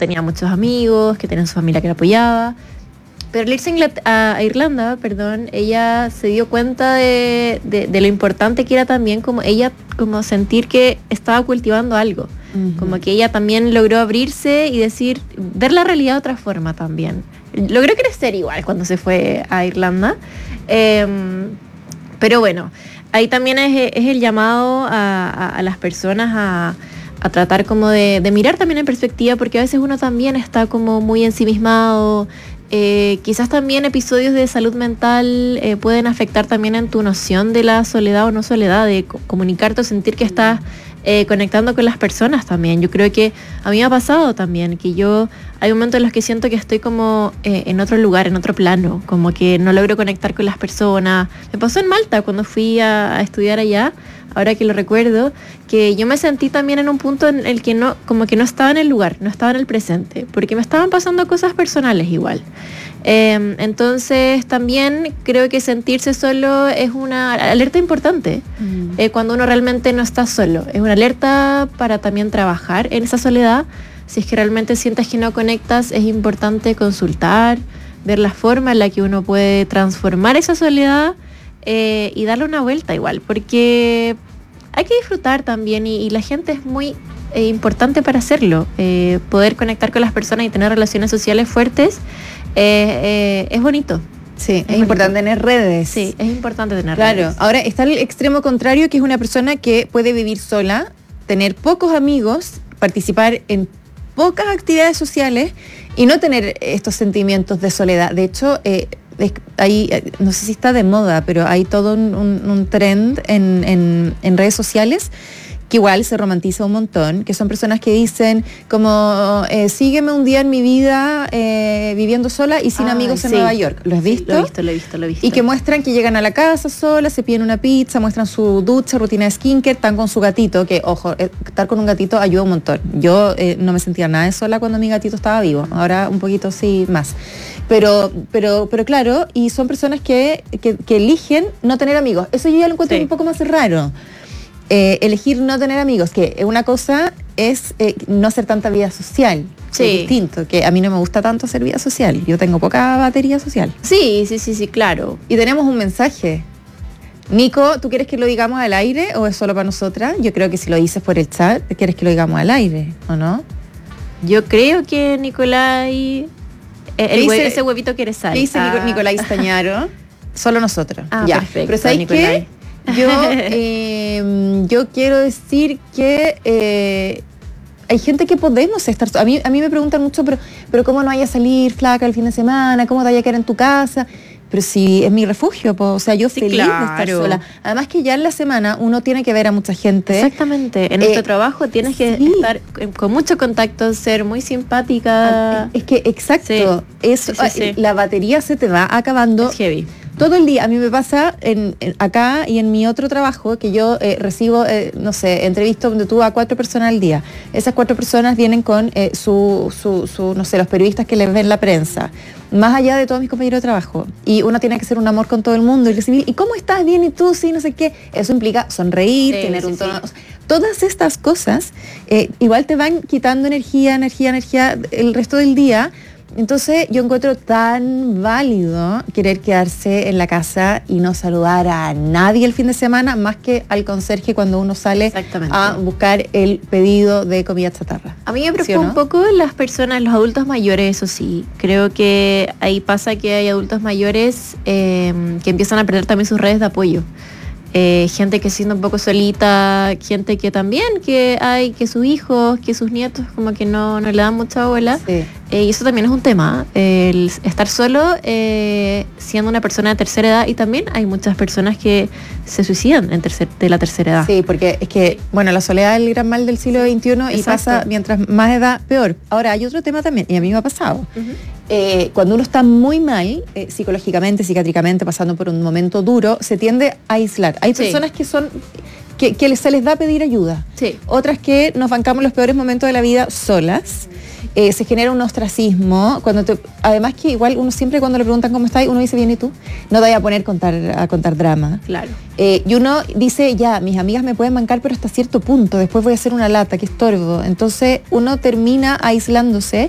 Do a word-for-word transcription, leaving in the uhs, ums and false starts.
tenía muchos amigos, que tenía su familia que la apoyaba. Pero al irse a, Inglaterra, a, a Irlanda, perdón, ella se dio cuenta de, de, de lo importante que era también como ella como sentir que estaba cultivando algo. Uh-huh. Como que ella también logró abrirse y decir, ver la realidad de otra forma también. Logró crecer igual cuando se fue a Irlanda. Eh, pero bueno, ahí también es, es el llamado a, a, a las personas a, a tratar como de, de mirar también en perspectiva, porque a veces uno también está como muy ensimismado. Eh, quizás también episodios de salud mental eh, pueden afectar también en tu noción de la soledad o no soledad, de co- comunicarte o sentir que estás eh, conectando con las personas también. Yo creo que a mí me ha pasado también, que yo hay momentos en los que siento que estoy como eh, en otro lugar, en otro plano, como que no logro conectar con las personas. Me pasó en Malta cuando fui a, a estudiar allá, ahora que lo recuerdo, que yo me sentí también en un punto en el que no, como que no estaba en el lugar, no estaba en el presente, porque me estaban pasando cosas personales igual. Eh, entonces también creo que sentirse solo es una alerta importante, mm. eh, cuando uno realmente no está solo. Es una alerta para también trabajar en esa soledad. Si es que realmente sientes que no conectas, es importante consultar, ver la forma en la que uno puede transformar esa soledad eh, y darle una vuelta igual, porque hay que disfrutar también y, y la gente es muy eh, importante para hacerlo. Eh, poder conectar con las personas y tener relaciones sociales fuertes eh, eh, es bonito. Sí, es, es importante tener redes. Sí, es importante tener claro, redes. Claro, ahora está el extremo contrario, que es una persona que puede vivir sola, tener pocos amigos, participar en pocas actividades sociales y no tener estos sentimientos de soledad. De hecho, eh, es, hay, no sé si está de moda, pero hay todo un, un, un trend en, en, en redes sociales que igual se romantiza un montón, que son personas que dicen como, eh, sígueme un día en mi vida eh, viviendo sola y sin Ay, amigos en sí. Nueva York. ¿Lo has visto? Sí, lo he visto, lo he visto, lo he visto. Y que muestran que llegan a la casa solas, se piden una pizza, muestran su ducha, rutina de skincare, están con su gatito, que, ojo, estar con un gatito ayuda un montón. Yo eh, no me sentía nada de sola cuando mi gatito estaba vivo, ahora un poquito sí más. Pero, pero, pero claro, y son personas que, que, que eligen no tener amigos. Eso yo ya lo encuentro sí. un poco más raro. Eh, elegir no tener amigos, que una cosa es eh, no hacer tanta vida social. Sí. Es distinto, que a mí no me gusta tanto hacer vida social. Yo tengo poca batería social. Sí, sí, sí, sí, claro. Y tenemos un mensaje. Nico, ¿tú quieres que lo digamos al aire o es solo para nosotras? Yo creo que si lo dices por el chat, ¿quieres que lo digamos al aire o no? Yo creo que Nicolai... El dice, hue- ese huevito quiere sal. ¿Qué dice ah. Nicolai Stañaro? Solo nosotros. Ah, ya. perfecto. Pero ¿sabes Nicolai. qué? Yo, eh, yo quiero decir que eh, hay gente que podemos estar... A mí, a mí me preguntan mucho, pero, pero ¿cómo no vaya a salir flaca el fin de semana? ¿Cómo te vaya a quedar en tu casa? Pero si es mi refugio, po, o sea, yo sí, feliz claro. de estar sola. Además que ya en la semana uno tiene que ver a mucha gente. Exactamente. En eh, nuestro trabajo tienes que sí. estar con mucho contacto, ser muy simpática. Es que, exacto, sí. Eso, sí, sí, sí. La batería se te va acabando. Es heavy. Todo el día. A mí me pasa en, en acá y en mi otro trabajo que yo eh, recibo, eh, no sé, entrevisto donde tú a cuatro personas al día. Esas cuatro personas vienen con eh, su, su, su, no sé, los periodistas que les ven la prensa, más allá de todos mis compañeros de trabajo. Y uno tiene que hacer un amor con todo el mundo y recibir, ¿y cómo estás? Bien, ¿y tú? Sí, no sé qué. Eso implica sonreír, sí, tener sí, un tono... Sí. Todas estas cosas eh, igual te van quitando energía, energía, energía el resto del día. Entonces yo encuentro tan válido querer quedarse en la casa y no saludar a nadie el fin de semana, más que al conserje cuando uno sale a buscar el pedido de comida chatarra. A mí me preocupa ¿sí no? un poco las personas, los adultos mayores, eso sí. Creo que ahí pasa que hay adultos mayores eh, que empiezan a perder también sus redes de apoyo. Eh, gente que se siente un poco solita, gente que también que hay, que sus hijos, que sus nietos como que no, no le dan mucha bola. Sí. Eh, y eso también es un tema, eh, el estar solo eh, siendo una persona de tercera edad, y también hay muchas personas que se suicidan en tercer, de la tercera edad. Sí, porque es que, bueno, la soledad es el gran mal del siglo veintiuno. Exacto. Y pasa mientras más edad, peor. Ahora, hay otro tema también, y a mí me ha pasado. Uh-huh. Eh, cuando uno está muy mal, eh, psicológicamente, psiquiátricamente, pasando por un momento duro, se tiende a aislar. Hay sí. personas que son... que, que se les da pedir ayuda. Sí. Otras que nos bancamos los peores momentos de la vida solas. Eh, se genera un ostracismo. Cuando te, además que igual uno siempre cuando le preguntan cómo estás, uno dice bien, ¿y tú? No te vaya a poner contar, a contar drama. Claro. Eh, y uno dice, ya, mis amigas me pueden bancar, pero hasta cierto punto. Después voy a hacer una lata, que estorbo. Entonces uno termina aislándose